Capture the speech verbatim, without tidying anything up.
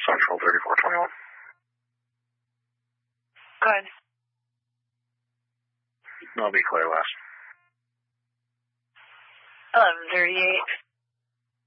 Central thirty-four twenty-one. Go ahead. That'll be Claire last. eleven thirty-eight.